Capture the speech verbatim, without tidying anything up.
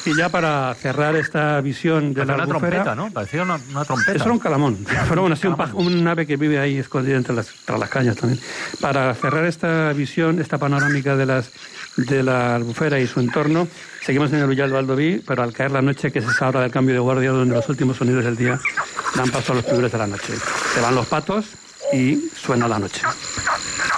Y ya para cerrar esta visión de la una albufera... trompeta, ¿no? Parecía una, una trompeta. Eso era un calamón. Pero bueno, así un, pa- un ave que vive ahí escondida entre las, entre las cañas también. Para cerrar esta visión, esta panorámica de las de la albufera y su entorno, seguimos en el Ullal de Baldoví, pero al caer la noche, que es esa hora del cambio de guardia, donde los últimos sonidos del día dan paso a los primeros de la noche. Se van los patos y suena la noche.